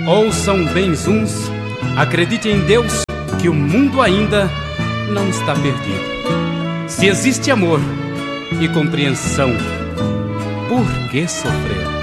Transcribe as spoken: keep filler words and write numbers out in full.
Ouçam bens uns, acredite em Deus, que o mundo ainda não está perdido. Se existe amor e compreensão, por que sofrer?